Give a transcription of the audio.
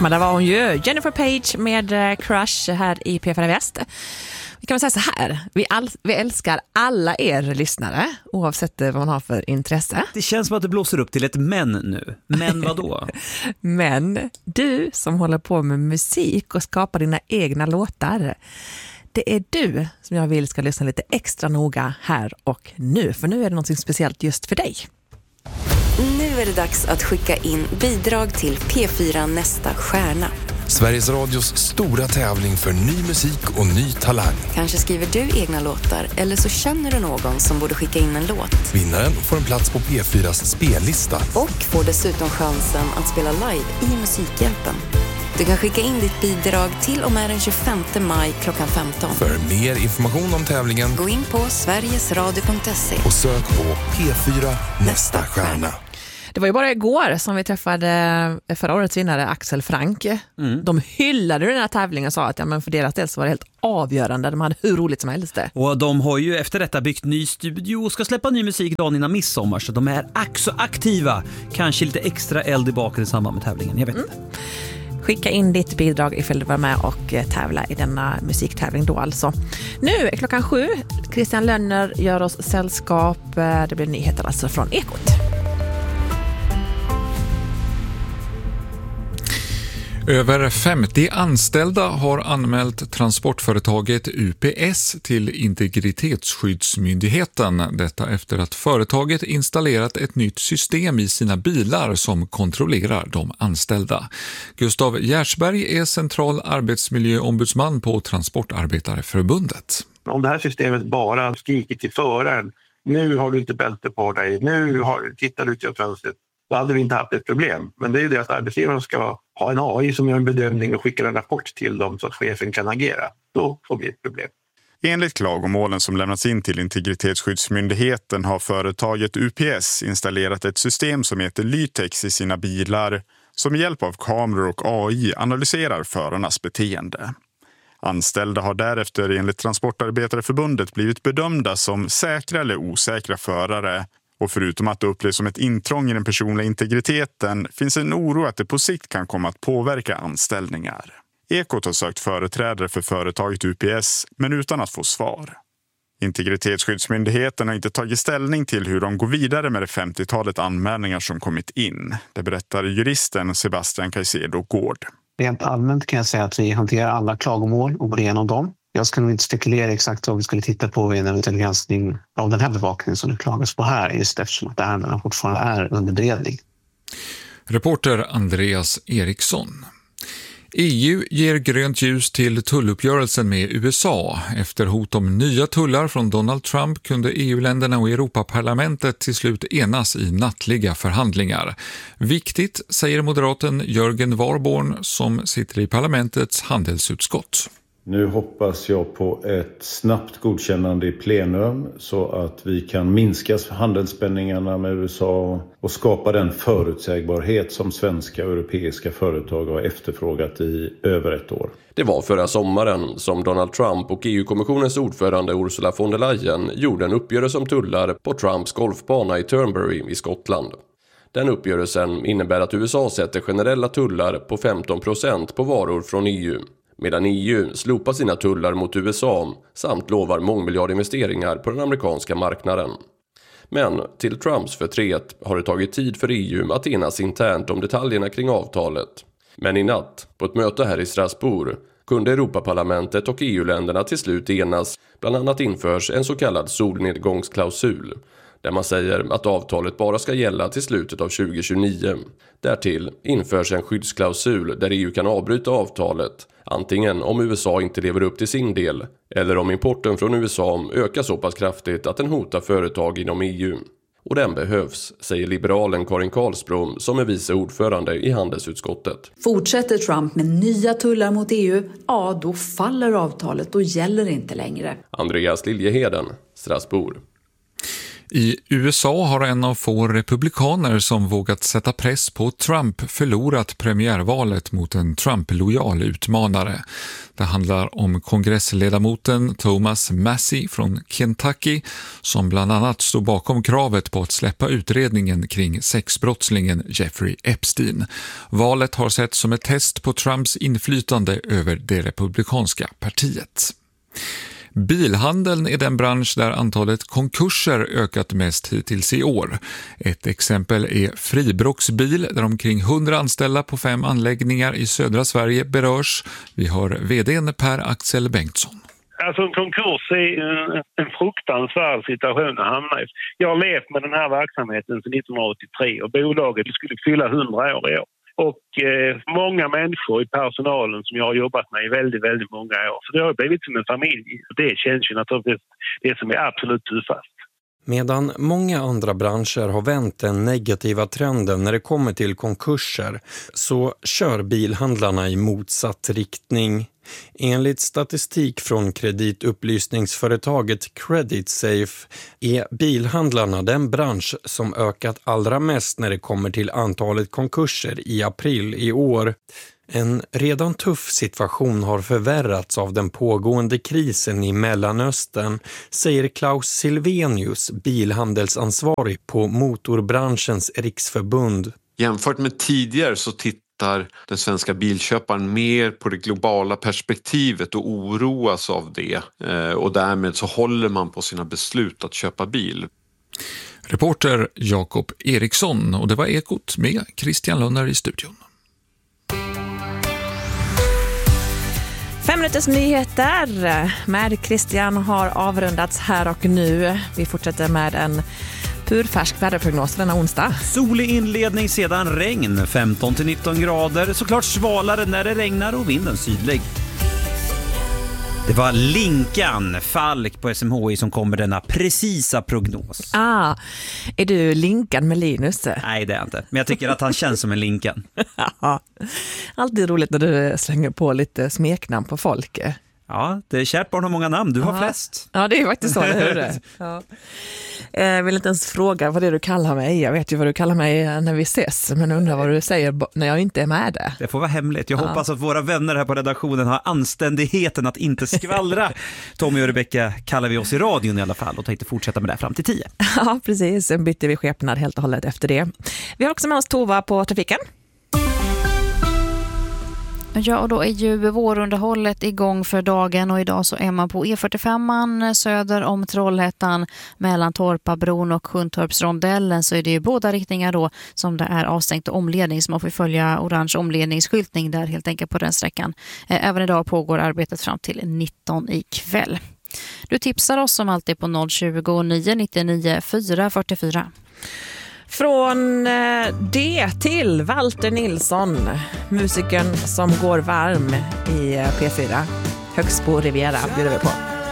Men det var hon ju, Jennifer Page med Crush här i P4 Väst. Vi kan väl säga så här, vi älskar alla er lyssnare, oavsett vad man har för intresse. Det känns som att det blåser upp till ett men nu. Men vad då? Men du som håller på med musik och skapar dina egna låtar, det är du som jag vill ska lyssna lite extra noga här och nu. För nu är det något speciellt just för dig. Nu är det dags att skicka in bidrag till P4 Nästa stjärna. Sveriges Radios stora tävling för ny musik och ny talang. Kanske skriver du egna låtar eller så känner du någon som borde skicka in en låt. Vinnaren får en plats på P4s spellista. Och får dessutom chansen att spela live i Musikhjälpen. Du kan skicka in ditt bidrag till och med den 25 maj klockan 15. För mer information om tävlingen, gå in på sverigesradio.se och sök på P4 Nästa stjärna. Det var ju bara igår som vi träffade förra årets vinnare Axel Frank. De hyllade den här tävlingen och sa att men för deras del så var det helt avgörande. De hade hur roligt som helst det. Och de har ju efter detta byggt ny studio och ska släppa ny musik dagen innan midsommar. Så de är så aktiva. Kanske lite extra eld i baken i samband med tävlingen, jag vet inte. Skicka in ditt bidrag ifall du var med och tävla i denna musiktävling då alltså. Nu är klockan 7. Christian Lönner gör oss sällskap. Det blir nyheter alltså från Ekot. Över 50 anställda har anmält transportföretaget UPS till Integritetsskyddsmyndigheten. Detta efter att företaget installerat ett nytt system i sina bilar som kontrollerar de anställda. Gustav Gärsberg är central arbetsmiljöombudsman på Transportarbetareförbundet. Om det här systemet bara skriker till föraren, nu har du inte bälte på dig, tittar du ut genom fönstret, då hade vi inte haft ett problem. Men det är ju det att arbetsgivaren ska ha en AI som gör en bedömning och skickar en rapport till dem så att chefen kan agera. Då får vi ett problem. Enligt klagomålen som lämnats in till Integritetsskyddsmyndigheten har företaget UPS installerat ett system som heter Lytex i sina bilar som med hjälp av kameror och AI analyserar förarnas beteende. Anställda har därefter enligt Transportarbetareförbundet blivit bedömda som säkra eller osäkra förare. Och förutom att det upplevs som ett intrång i den personliga integriteten finns en oro att det på sikt kan komma att påverka anställningar. Ekot har sökt företrädare för företaget UPS men utan att få svar. Integritetsskyddsmyndigheten har inte tagit ställning till hur de går vidare med det 50-talet anmälningar som kommit in. Det berättar juristen Sebastian Caicedo Gård. Rent allmänt kan jag säga att vi hanterar alla klagomål och går igenom dem. Jag ska nog inte spekulera exakt vad vi skulle titta på i en eventuell granskning av den här bevakningen som det klagas på här, just eftersom att det här fortfarande är under beredning. Reporter Andreas Eriksson. EU ger grönt ljus till tulluppgörelsen med USA. Efter hot om nya tullar från Donald Trump kunde EU-länderna och Europaparlamentet till slut enas i nattliga förhandlingar. Viktigt, säger moderaten Jörgen Warborn som sitter i parlamentets handelsutskott. Nu hoppas jag på ett snabbt godkännande i plenum så att vi kan minska handelsspänningarna med USA och skapa den förutsägbarhet som svenska och europeiska företag har efterfrågat i över ett år. Det var förra sommaren som Donald Trump och EU-kommissionens ordförande Ursula von der Leyen gjorde en uppgörelse om tullar på Trumps golfbana i Turnberry i Skottland. Den uppgörelsen innebär att USA sätter generella tullar på 15% på varor från EU. Medan EU slopar sina tullar mot USA samt lovar mångmiljardinvesteringar på den amerikanska marknaden. Men till Trumps förtret har det tagit tid för EU att enas internt om detaljerna kring avtalet. Men i natt, på ett möte här i Strasbourg, kunde Europaparlamentet och EU-länderna till slut enas. Bland annat införs en så kallad solnedgångsklausul, där man säger att avtalet bara ska gälla till slutet av 2029. Därtill införs en skyddsklausul där EU kan avbryta avtalet, antingen om USA inte lever upp till sin del eller om importen från USA ökar så pass kraftigt att den hotar företag inom EU. Och den behövs, säger liberalen Karin Karlsbrom som är vice ordförande i handelsutskottet. Fortsätter Trump med nya tullar mot EU, ja då faller avtalet och gäller inte längre. Andreas Liljeheden, Strasbourg. I USA har en av få republikaner som vågat sätta press på Trump förlorat premiärvalet mot en Trump-lojal utmanare. Det handlar om kongressledamoten Thomas Massie från Kentucky som bland annat stod bakom kravet på att släppa utredningen kring sexbrottslingen Jeffrey Epstein. Valet har setts som ett test på Trumps inflytande över det republikanska partiet. Bilhandeln är den bransch där antalet konkurser ökat mest hittills i år. Ett exempel är Fribrocksbil där omkring 100 anställda på 5 anläggningar i södra Sverige berörs. Vi har vd:n Per-Axel Bengtsson. Alltså en konkurs är en fruktansvärd situation att hamna i. Jag har levt med den här verksamheten sedan 1983 och bolaget skulle fylla 100 år i år. Och många människor i personalen som jag har jobbat med i väldigt, väldigt många år. Så det har blivit som en familj. Det känns ju naturligtvis det som är absolut tuffast. Medan många andra branscher har vänt den negativa trenden när det kommer till konkurser så kör bilhandlarna i motsatt riktning. Enligt statistik från kreditupplysningsföretaget CreditSafe är bilhandlarna den bransch som ökat allra mest när det kommer till antalet konkurser i april i år. En redan tuff situation har förvärrats av den pågående krisen i Mellanöstern, säger Klaus Silvenius, bilhandelsansvarig på Motorbranschens riksförbund. Jämfört med tidigare så tittar den svenska bilköparen mer på det globala perspektivet och oroas av det. Och därmed så håller man på sina beslut att köpa bil. Reporter Jakob Eriksson, och det var Ekot med Christian Lundner i studion. 5 minuters nyheter med Christian har avrundats här och nu. Vi fortsätter med en purfärsk väderprognos denna onsdag. Solig inledning, sedan regn, 15-19 grader. Såklart svalare när det regnar och vinden sydlig. Det var Linkan Falk på SMHI som kom med denna precisa prognos. Är du Linkan med Linus? Nej, det är inte. Men jag tycker att han känns som en Linkan. Alltid roligt när du slänger på lite smeknamn på folk. Ja, det är kärt barn har många namn. Du har flest. Ja, det är faktiskt så. Det. Ja. Jag vill inte ens fråga vad det är du kallar mig. Jag vet ju vad du kallar mig när vi ses. Men undrar vad du säger när jag inte är med det. Det får vara hemligt. Jag hoppas att våra vänner här på redaktionen har anständigheten att inte skvallra. Tommy och Rebecca kallar vi oss i radion i alla fall och tänkte fortsätta med det fram till 10. Ja, precis. Sen bytte vi skepnad helt och hållet efter det. Vi har också med oss Tova på trafiken. Ja, och då är ju vårunderhållet igång för dagen och idag så är man på E45 söder om Trollhättan mellan Torpabron och Sjuntorpsrondellen, så är det ju båda riktningar då som det är avstängt och omledning, så man får följa orange omledningsskyltning där helt enkelt på den sträckan. Även idag pågår arbetet fram till 19 ikväll. Du tipsar oss som alltid på 020 999 444. Från det till Walter Nilsson, musikern som går varm i P4. Högst på Riviera bjuder vi på.